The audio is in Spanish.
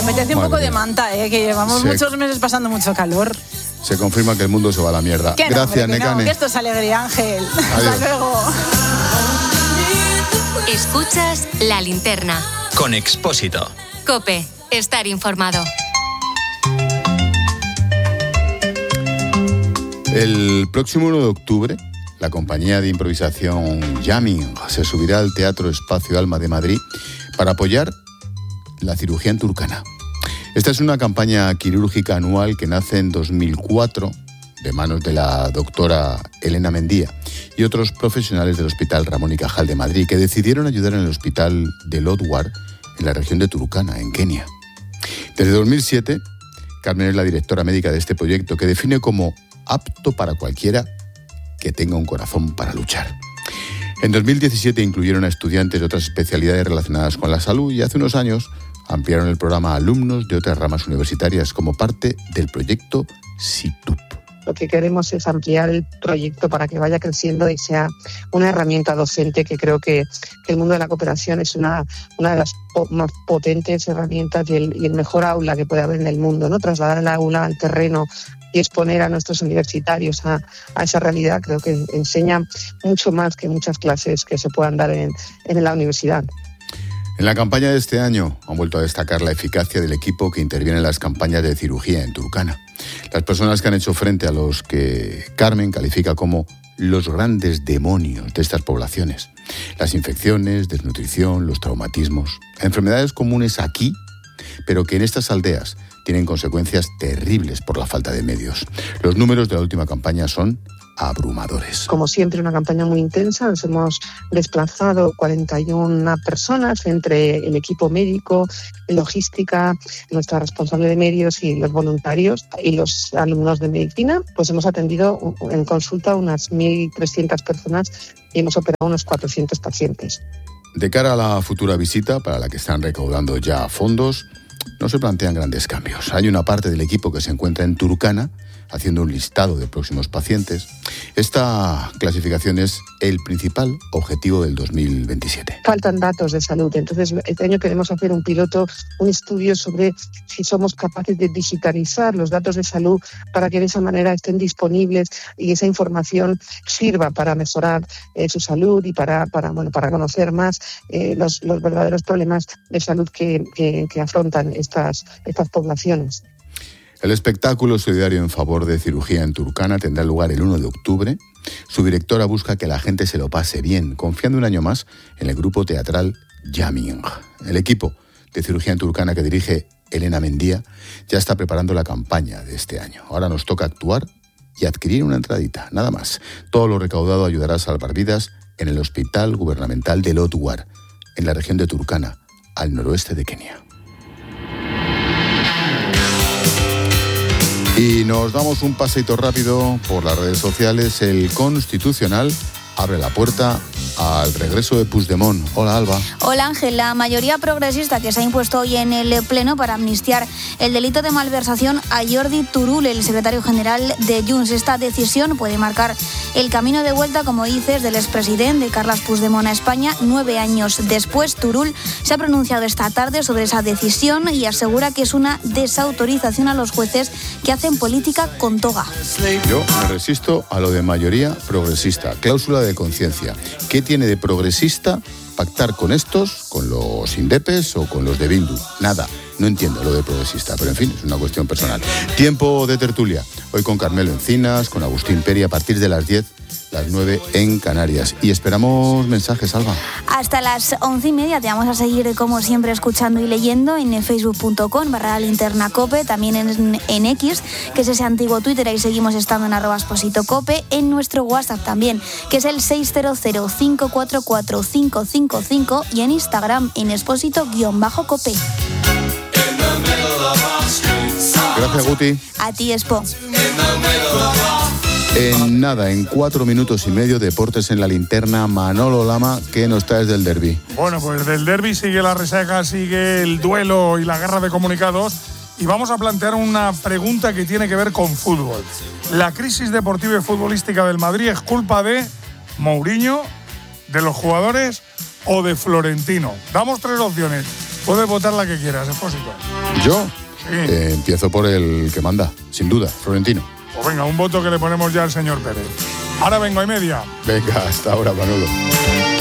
Me apetece un poco de manta, que llevamos muchos meses pasando mucho calor. Se confirma que el mundo se va a la mierda. Gracias, Nekane. Que esto es alegría, Ángel. Hasta luego. Escuchas La Linterna. Con Expósito. COPE. Estar informado. El próximo 1 de octubre, la compañía de improvisación Jamming se subirá al Teatro Espacio Alma de Madrid para apoyar la cirugía en Turkana. Esta es una campaña quirúrgica anual que nace en 2004 de manos de la doctora Elena Mendía y otros profesionales del Hospital Ramón y Cajal de Madrid, que decidieron ayudar en el hospital de Lodwar, en la región de Turkana, en Kenia. Desde 2007, Carmen es la directora médica de este proyecto, que define como apto para cualquiera que tenga un corazón para luchar. En 2017 incluyeron a estudiantes de otras especialidades relacionadas con la salud y hace unos años ampliaron el programa a alumnos de otras ramas universitarias como parte del proyecto SITUP. Lo que queremos es ampliar el proyecto para que vaya creciendo y sea una herramienta docente, que creo que el mundo de la cooperación es una de las más potentes herramientas y el mejor aula que puede haber en el mundo, ¿no? Trasladar el aula al terreno y exponer a nuestros universitarios a esa realidad, creo que enseña mucho más que muchas clases que se puedan dar en la universidad. En la campaña de este año han vuelto a destacar la eficacia del equipo que interviene en las campañas de cirugía en Turkana. Las personas que han hecho frente a los que Carmen califica como los grandes demonios de estas poblaciones. Las infecciones, desnutrición, los traumatismos. Enfermedades comunes aquí, pero que en estas aldeas tienen consecuencias terribles por la falta de medios. Los números de la última campaña son abrumadores. Como siempre, una campaña muy intensa. Nos hemos desplazado 41 personas entre el equipo médico, logística, nuestra responsable de medios y los voluntarios y los alumnos de medicina. Pues hemos atendido en consulta unas 1.300 personas y hemos operado unos 400 pacientes. De cara a la futura visita, para la que están recaudando ya fondos, no se plantean grandes cambios. Hay una parte del equipo que se encuentra en Turkana, haciendo un listado de próximos pacientes. Esta clasificación es el principal objetivo del 2027. Faltan datos de salud, entonces este año queremos hacer un estudio sobre si somos capaces de digitalizar los datos de salud para que de esa manera estén disponibles y esa información sirva para mejorar su salud y para conocer más los verdaderos problemas de salud que afrontan estas poblaciones. El espectáculo solidario en favor de cirugía en Turkana tendrá lugar el 1 de octubre. Su directora busca que la gente se lo pase bien, confiando un año más en el grupo teatral Jamming. El equipo de cirugía en Turkana que dirige Elena Mendía ya está preparando la campaña de este año. Ahora nos toca actuar y adquirir una entradita, nada más. Todo lo recaudado ayudará a salvar vidas en el Hospital Gubernamental de Lodwar, en la región de Turkana, al noroeste de Kenia. Y nos damos un paseito rápido por las redes sociales. El Constitucional abre la puerta al regreso de Puigdemont. Hola, Alba. Hola, Ángel. La mayoría progresista que se ha impuesto hoy en el Pleno para amnistiar el delito de malversación a Jordi Turull, el secretario general de Junts. Esta decisión puede marcar el camino de vuelta, como dices, del expresidente Carles Puigdemont a España. 9 años después, Turull se ha pronunciado esta tarde sobre esa decisión y asegura que es una desautorización a los jueces que hacen política con toga. Yo me resisto a lo de mayoría progresista. Cláusula de conciencia. ¿Qué tiene de progresista pactar con estos, con los indepes o con los de Bildu? Nada. No entiendo lo de progresista, pero en fin, es una cuestión personal. Tiempo de tertulia. Hoy con Carmelo Encinas, con Agustín Peri, a partir de las 10, las 9 en Canarias. Y esperamos mensajes, Alba. Hasta las 11:30 te vamos a seguir, como siempre, escuchando y leyendo en facebook.com/linternacope, también en X, que es ese antiguo Twitter, ahí seguimos estando en @expositocope, en nuestro WhatsApp también, que es el 600-544-555, y en Instagram en expósito_cope. Gracias, Guti. A ti, Expo. En nada, en 4 minutos y medio, deportes en la linterna. Manolo Lama, ¿qué nos traes del derbi? Bueno, pues del derbi sigue la resaca, sigue el duelo y la guerra de comunicados. Y vamos a plantear una pregunta que tiene que ver con fútbol. ¿La crisis deportiva y futbolística del Madrid es culpa de Mourinho, de los jugadores o de Florentino? Damos 3 opciones. Puedes votar la que quieras, Expósito. ¿Yo? Sí. Empiezo por el que manda, sin duda, Florentino. Pues venga, un voto que le ponemos ya al señor Pérez. Ahora vengo y media. Venga, hasta ahora, Manolo.